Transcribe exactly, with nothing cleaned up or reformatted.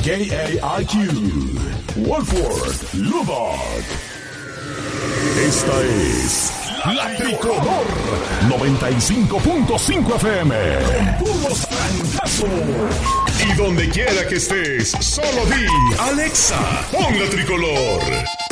A I Q, Wolford Lubbock. Esta es La Tricolor noventa y cinco punto cinco F M. Con puros trancazos. Y donde quiera que estés, solo di Alexa, pon La Tricolor.